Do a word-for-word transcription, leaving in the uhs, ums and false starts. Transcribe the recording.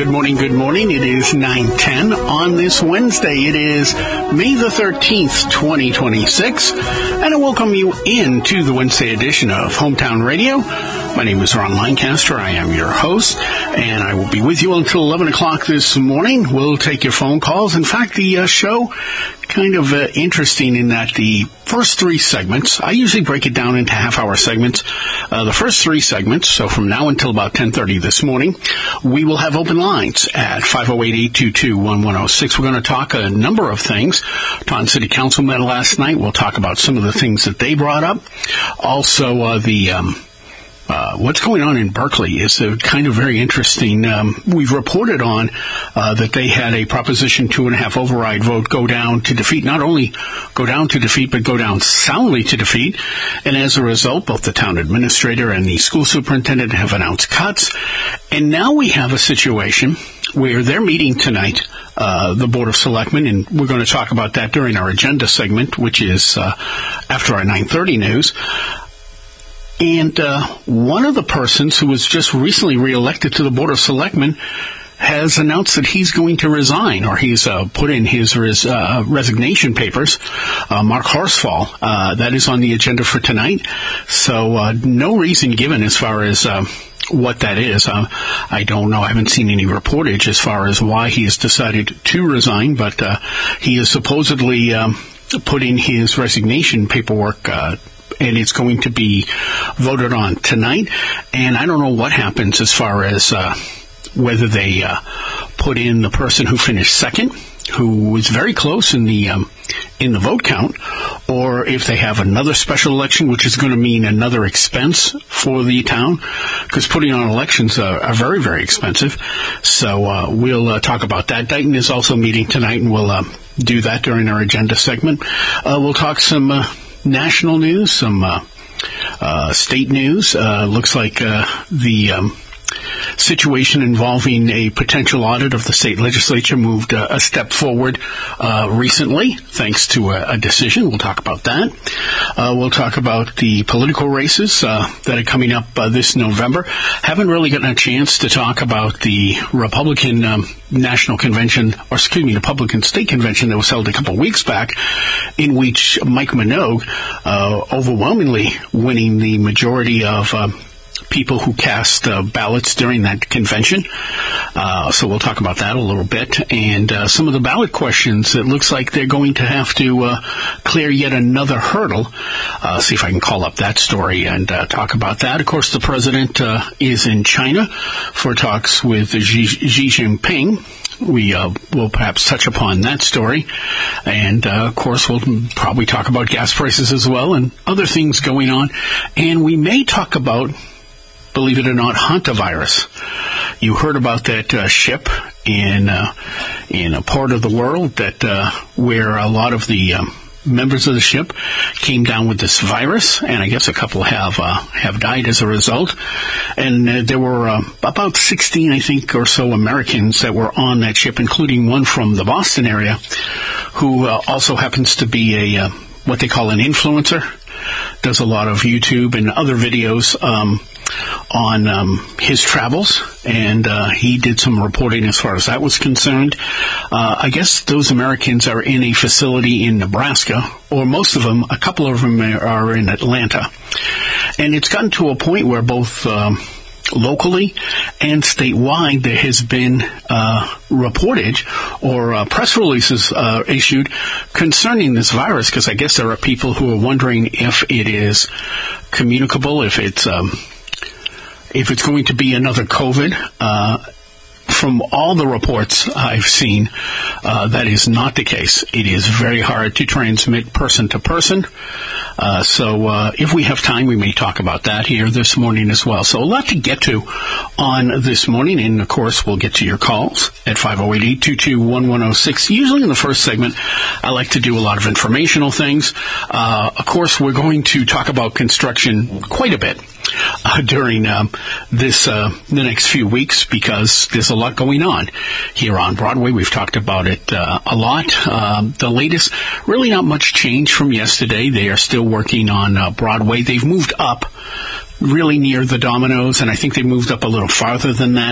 Good morning, good morning. It is nine ten on this Wednesday. It is May the thirteenth, twenty twenty-six, and I welcome you into the Wednesday edition of Hometown Radio. My name is Ron Lancaster. I am your host, and I will be with you until eleven o'clock this morning. We'll take your phone calls. In fact, the uh, show kind of uh, interesting in that the first three segments, I usually break it down into half-hour segments. Uh, the first three segments, so from now until about ten thirty this morning, we will have open lines at five oh eight, eight two two, one one oh six. We're going to talk a number of things. Taunton City Council met last night. We'll talk about some of the things that they brought up. Also, uh, the... Um, Uh, what's going on in Berkeley is uh, kind of very interesting. Um, we've reported on uh, that they had a Proposition two and a half override vote go down to defeat, not only go down to defeat, but go down soundly to defeat. And as a result, both the town administrator and the school superintendent have announced cuts. And now we have a situation where they're meeting tonight, uh, the Board of Selectmen, and we're going to talk about that during our agenda segment, which is uh, after our nine thirty news. And uh, one of the persons who was just recently reelected to the Board of Selectmen has announced that he's going to resign, or he's uh, put in his res- uh, resignation papers. Uh, Mark Horsfall, uh, that is on the agenda for tonight. So uh, no reason given as far as uh, what that is. Uh, I don't know. I haven't seen any reportage as far as why he has decided to resign, but uh, he is supposedly um, put in his resignation paperwork uh and it's going to be voted on tonight. And I don't know what happens as far as uh, whether they uh, put in the person who finished second, who was very close in the um, in the vote count, or if they have another special election, which is going to mean another expense for the town, because putting on elections are, are very, very expensive. So uh, we'll uh, talk about that. Dayton is also meeting tonight, and we'll uh, do that during our agenda segment. Uh, we'll talk some Uh, national news, some uh, uh, state news. Uh, looks like uh, the um, situation involving a potential audit of the state legislature moved uh, a step forward uh, recently, thanks to a, a decision. We'll talk about that. Uh, we'll talk about the political races uh, that are coming up uh, this November. Haven't really gotten a chance to talk about the Republican um, National Convention, or excuse me, the Republican State Convention that was held a couple weeks back, in which Mike Minogue uh, overwhelmingly winning the majority of uh, people who cast uh, ballots during that convention. Uh, so we'll talk about that a little bit. And uh, some of the ballot questions, it looks like they're going to have to uh, clear yet another hurdle. Uh, see if I can call up that story and uh, talk about that. Of course, the president uh, is in China for talks with Xi, Xi Jinping. We uh, will perhaps touch upon that story. And, uh, of course, we'll probably talk about gas prices as well and other things going on. And we may talk about, believe it or not, hantavirus. You heard about that uh, ship in uh, in a part of the world that uh, where a lot of the um, members of the ship came down with this virus, and I guess a couple have uh, have died as a result. And uh, there were uh, about sixteen, I think, or so Americans that were on that ship, including one from the Boston area, who uh, also happens to be a uh, what they call an influencer. Does a lot of YouTube and other videos um, on um, his travels, and uh, he did some reporting as far as that was concerned. Uh, I guess those Americans are in a facility in Nebraska, or most of them, a couple of them are in Atlanta. And it's gotten to a point where both um, locally and statewide there has been uh, reportage or uh, press releases uh, issued concerning this virus, because I guess there are people who are wondering if it is communicable, if it's um, if it's going to be another COVID. Uh, from all the reports I've seen, uh, that is not the case. It is very hard to transmit person to person. Uh, so uh, if we have time, we may talk about that here this morning as well. So a lot to get to on this morning. And, of course, we'll get to your calls at five oh eight, eight two two, one one oh six. Usually in the first segment, I like to do a lot of informational things. Uh, of course, we're going to talk about construction quite a bit uh, during um, this uh, the next few weeks, because there's a lot going on here on Broadway. We've talked about it uh, a lot. Uh, the latest, really not much change from yesterday. They are still working on uh, Broadway. They've moved up really near the Domino's, and I think they moved up a little farther than that.